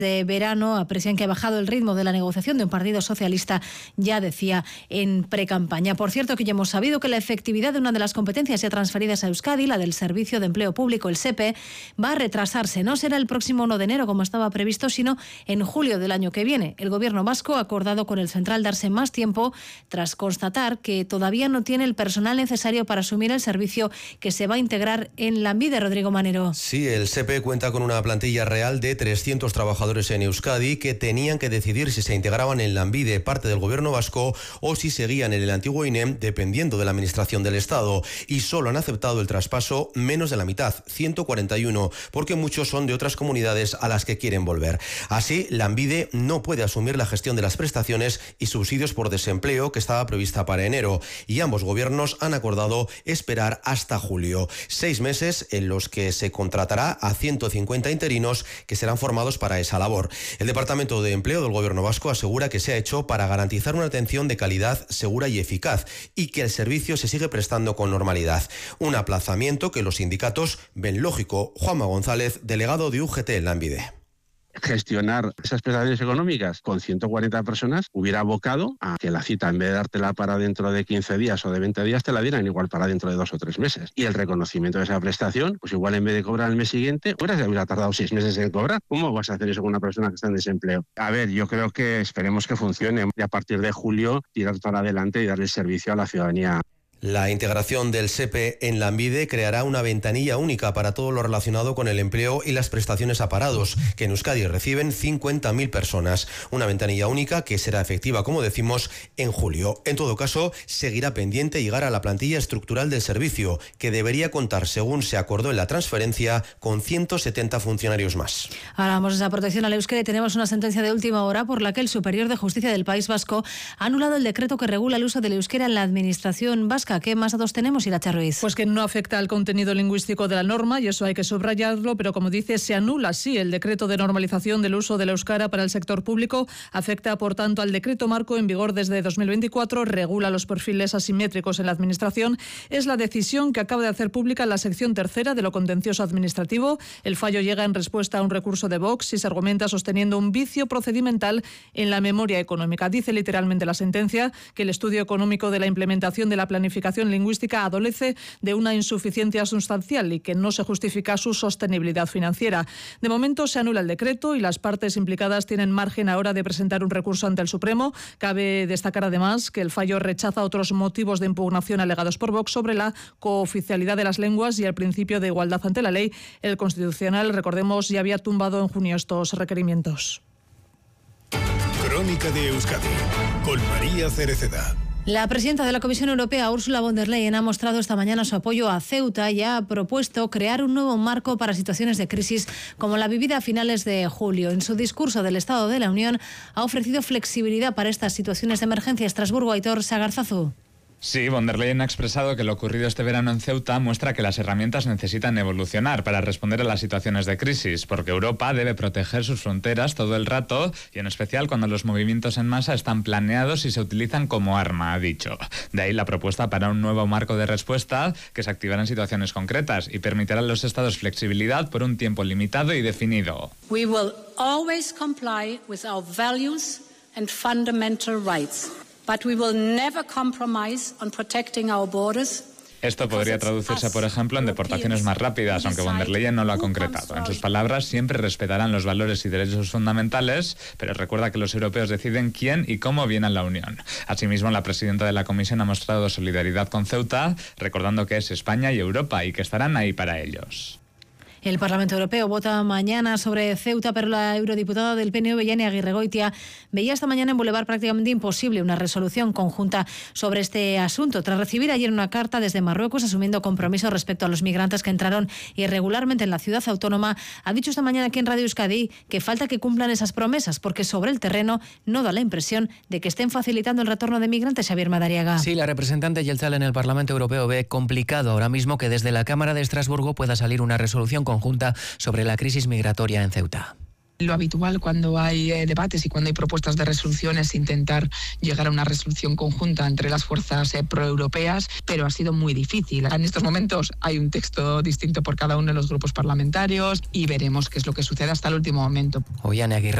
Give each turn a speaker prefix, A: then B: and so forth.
A: de verano aprecian que ha bajado el ritmo de la negociación de un partido socialista, ya decía en precampaña. Por cierto, que ya hemos sabido que la efectividad de una de las competencias ya transferidas a Euskadi, la del Servicio de Empleo Público, el SEPE, va a retrasarse. No será el próximo 1 de enero como estaba previsto, sino en julio del año que viene. El Gobierno vasco ha acordado con el Central darse más tiempo tras constatar que todavía no tiene el personal necesario para asumir el servicio que se va a integrar en Lanbide. Rodrigo Manero.
B: Sí, el SEPE cuenta con una plantilla real de 300 trabajadores en Euskadi que tenían que decidir si se integraban en Lanbide, parte del Gobierno vasco, o si seguían en el antiguo INEM, dependiendo de la Administración del Estado. Y solo han aceptado el traspaso menos de la mitad, 141, porque muchos son de otras comunidades a las que quieren volver. Así, Lanbide no puede asumir la gestión de las prestaciones y subsidios por desempleo que estaba prevista para enero, y ambos gobiernos han acordado esperar hasta julio. 6 meses en los que se contratará a 150 interinos que serán formados para esa labor. El Departamento de Empleo del Gobierno vasco asegura que se ha hecho para garantizar una atención de calidad, segura y eficaz, y que el servicio se sigue prestando con normalidad. Un aplazamiento que los sindicatos ven lógico. Juanma González, delegado de UGT en Lanbide.
C: Gestionar esas prestaciones económicas con 140 personas hubiera abocado a que la cita, en vez de dártela para dentro de 15 días o de 20 días, te la dieran igual para dentro de 2 o 3 meses. Y el reconocimiento de esa prestación, pues igual en vez de cobrar el mes siguiente, hubiera tardado 6 meses en cobrar. ¿Cómo vas a hacer eso con una persona que está en desempleo? A ver, yo creo que esperemos que funcione y a partir de julio tirar para adelante y darle servicio a la ciudadanía.
B: La integración del SEPE en Lanbide creará una ventanilla única para todo lo relacionado con el empleo y las prestaciones a parados, que en Euskadi reciben 50.000 personas. Una ventanilla única que será efectiva, como decimos, en julio. En todo caso, seguirá pendiente llegar a la plantilla estructural del servicio, que debería contar, según se acordó en la transferencia, con 170 funcionarios más.
A: Ahora vamos a esa protección al euskera y tenemos una sentencia de última hora por la que el Superior de Justicia del País Vasco ha anulado el decreto que regula el uso del euskera en la administración vasca. ¿Qué más datos tenemos, Iracha Ruiz?
D: Pues que no afecta al contenido lingüístico de la norma, y eso hay que subrayarlo, pero como dice, se anula sí el decreto de normalización del uso del euskara para el sector público. Afecta, por tanto, al decreto marco en vigor desde 2024, regula los perfiles asimétricos en la administración. Es la decisión que acaba de hacer pública la sección tercera de lo contencioso administrativo. El fallo llega en respuesta a un recurso de Vox y se argumenta sosteniendo un vicio procedimental en la memoria económica. Dice literalmente la sentencia que el estudio económico de la implementación de la planificación lingüística adolece de una insuficiencia sustancial y que no se justifica su sostenibilidad financiera. De momento se anula el decreto y las partes implicadas tienen margen ahora de presentar un recurso ante el Supremo. Cabe destacar además que el fallo rechaza otros motivos de impugnación alegados por Vox sobre la cooficialidad de las lenguas y el principio de igualdad ante la ley. El Constitucional, recordemos, ya había tumbado en junio estos requerimientos.
E: Crónica de Euskadi con María Cereceda.
A: La presidenta de la Comisión Europea, Ursula von der Leyen, ha mostrado esta mañana su apoyo a Ceuta y ha propuesto crear un nuevo marco para situaciones de crisis como la vivida a finales de julio. En su discurso del Estado de la Unión ha ofrecido flexibilidad para estas situaciones de emergencia. Estrasburgo, Aitor Sagarzazu.
F: Sí, von der Leyen ha expresado que lo ocurrido este verano en Ceuta muestra que las herramientas necesitan evolucionar para responder a las situaciones de crisis, porque Europa debe proteger sus fronteras todo el rato y en especial cuando los movimientos en masa están planeados y se utilizan como arma, ha dicho. De ahí la propuesta para un nuevo marco de respuesta que se activará en situaciones concretas y permitirá a los estados flexibilidad por un tiempo limitado y definido.
G: We will always comply with our values and fundamental rights. But we will never compromise on protecting our borders.
F: Esto podría traducirse, por ejemplo, en deportaciones más rápidas, aunque von der Leyen no lo ha concretado. En sus palabras, siempre respetarán los valores y derechos fundamentales, pero recuerda que los europeos deciden quién y cómo viene a la Unión. Asimismo, la presidenta de la Comisión ha mostrado solidaridad con Ceuta, recordando que es España y Europa y que estarán ahí para ellos.
A: El Parlamento Europeo vota mañana sobre Ceuta, pero la eurodiputada del PNV, Yanni Aguirregoitia, veía esta mañana en Boulevard prácticamente imposible una resolución conjunta sobre este asunto, tras recibir ayer una carta desde Marruecos asumiendo compromisos respecto a los migrantes que entraron irregularmente en la ciudad autónoma. Ha dicho esta mañana aquí en Radio Euskadi que falta que cumplan esas promesas, porque sobre el terreno no da la impresión de que estén facilitando el retorno de migrantes. Xavier Madariaga.
H: Sí, la representante Yeltsal en el Parlamento Europeo ve complicado ahora mismo que desde la Cámara de Estrasburgo pueda salir una resolución conjunta sobre la crisis migratoria en Ceuta.
I: Lo habitual cuando hay debates y cuando hay propuestas de resolución es intentar llegar a una resolución conjunta entre las fuerzas proeuropeas, pero ha sido muy difícil. En estos momentos hay un texto distinto por cada uno de los grupos parlamentarios y veremos qué es lo que sucede hasta el último momento.
H: Ollane Aguirre